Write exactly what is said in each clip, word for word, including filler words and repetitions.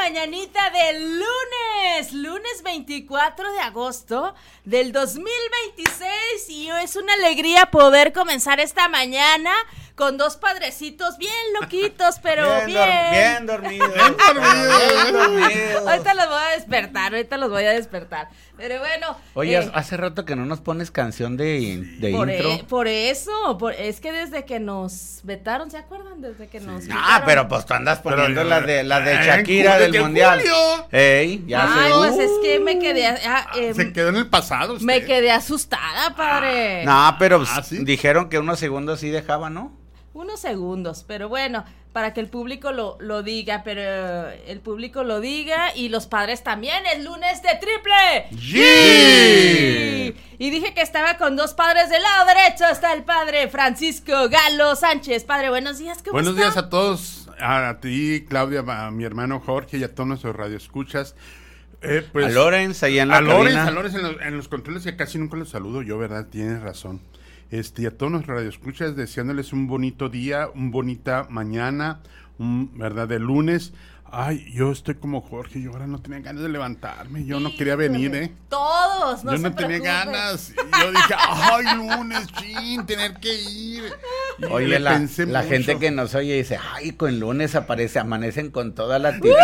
mañanita del lunes, lunes veinticuatro de agosto del dos mil veintiséis, y es una alegría poder comenzar esta mañana con dos padrecitos bien loquitos, pero bien. Bien, dor- bien dormidos. Bien dormidos. Bien dormidos. Ahorita los voy a despertar, ahorita los voy a despertar. Pero bueno. Oye, eh, hace rato que no nos pones canción de, de por intro. E, por eso, por, es que desde que nos vetaron, ¿se acuerdan? Desde que nos Sí. vetaron. Ah, pero pues tú andas poniendo Pero, la de la de eh, Shakira desde del mundial. julio. Ey, ya Ay, sé. pues Uh. es que me quedé, ah, eh, Se quedó en el pasado usted. me quedé asustada, padre. No, pero Ah, ¿sí? dijeron que unos segundos sí dejaba, ¿no? Unos segundos, pero bueno, para que el público lo, lo diga, pero eh, el público lo diga y los padres también, es lunes de triple. ¡Sí! Y dije que estaba con dos padres. Del lado derecho está el padre Francisco Galo Sánchez. Padre, buenos días, ¿cómo Buenos está? días a todos, a, a ti, Claudia, a mi hermano Jorge y a todos nuestros radioescuchas. Eh, pues, a Lorenz, allá en la a Lorenz, cabina. a Lorenz en los, en los controles, que casi nunca los saludo yo, ¿verdad? Tienes razón. Este, y a todos nuestros radioescuchas, deseándoles un bonito día, un bonita mañana, un, ¿verdad? De lunes. Ay, yo estoy como Jorge, yo ahora no tenía ganas de levantarme, yo no quería venir, ¿eh? Todos, no yo se no tenía preocupen. ganas. Yo dije, ay, lunes, chin, tener que ir. Y Oye, le la, pensé la mucho. gente que nos oye dice, ay, con lunes aparece, amanecen con toda la actitud.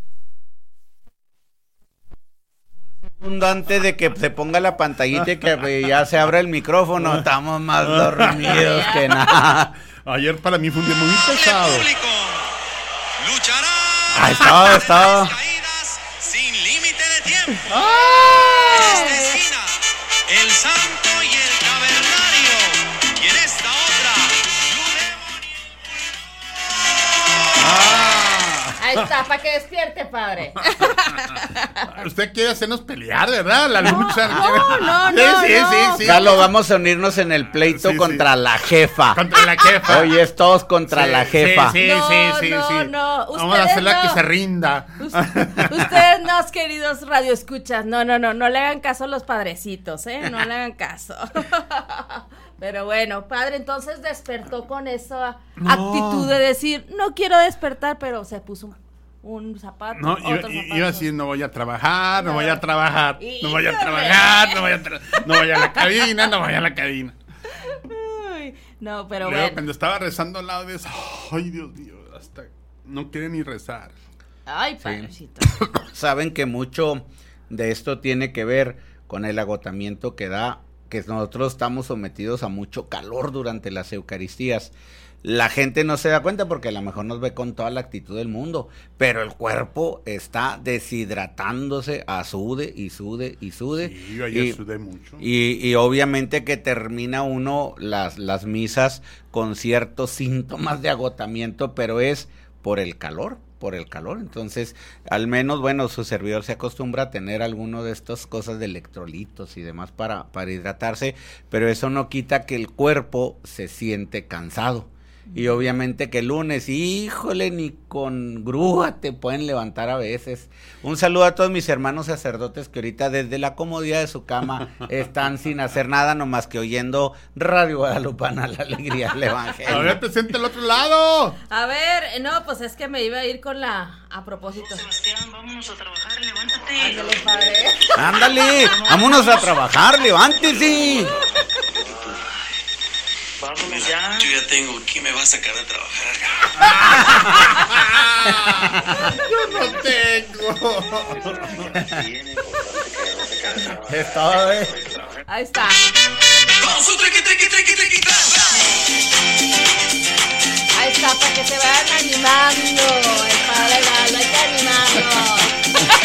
Un segundo antes de que se ponga la pantallita y que ya se abra el micrófono, estamos más dormidos que nada. Ayer para mí fue un día muy pesado. Luchará. Ahí está, está. Caídas sin límite de tiempo. ¡Oh! En esta esquina, el santo y el cavernario. Y en esta otra, Blue Demon. Ahí está, para que despierte, padre. Usted quiere hacernos pelear, ¿verdad? La lucha. no, no, Sí, no, sí, no. sí, sí. Galo, vamos a unirnos en el pleito Sí, sí. contra la jefa. Contra la jefa. Oye, es todos contra Sí, la jefa. Sí, sí, No, sí, sí, no, sí. no. Vamos a Ustedes hacerla no. que se rinda. Us- Ustedes no, queridos radioescuchas, no, no, no, no le hagan caso a los padrecitos, ¿eh? No le hagan caso. Pero bueno, padre, entonces despertó con esa No. actitud de decir, no quiero despertar, pero se puso un, un zapato, No, otro iba, zapato. iba a decir, no voy a trabajar, no, No. voy a trabajar, no voy a Híjole. trabajar, no voy a, tra- no voy a la cabina, no voy a la cabina. Uy, no, pero Luego, bueno. cuando estaba rezando al lado de eso, ay, Dios mío, hasta no quiere ni rezar. Ay, padrecito. Saben que mucho de esto tiene que ver con el agotamiento que da, que nosotros estamos sometidos a mucho calor durante las Eucaristías. La gente no se da cuenta porque a lo mejor nos ve con toda la actitud del mundo, pero el cuerpo está deshidratándose a sude y sude y sude. Sí, yo ayer sudé mucho. Y, y obviamente que termina uno las, las misas con ciertos síntomas de agotamiento, pero es por el calor, por el calor. Entonces, al menos, bueno, su servidor se acostumbra a tener alguno de estas cosas de electrolitos y demás para, para hidratarse, pero eso no quita que el cuerpo se siente cansado. Y obviamente que el lunes, híjole, ni con grúa te pueden levantar a veces. Un saludo a todos mis hermanos sacerdotes que ahorita desde la comodidad de su cama están sin hacer nada, nomás que oyendo Radio Guadalupana, la alegría del A evangelio. ver, presente el otro lado. A ver, no, pues es que me iba a ir con la, a propósito. Sebastián, vámonos a trabajar, levántate. Ándale, padre. Ándale, vámonos a trabajar, levántese. Vámonos ya. Yo ya tengo quién me va a sacar de trabajar. Yo no tengo. Es todo, ¿eh? Ahí está. Vamos, un triqui, triqui, triqui, triqui, tras, tras. Ahí está, para que se vayan animando